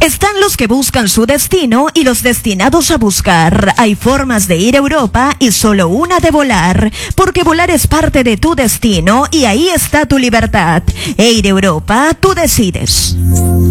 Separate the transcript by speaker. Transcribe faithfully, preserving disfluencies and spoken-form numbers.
Speaker 1: Están los que buscan su destino y los destinados a buscar. Hay formas de ir a Europa y solo una de volar, porque volar es parte de tu destino y ahí está tu libertad. Air Europa, tú decides.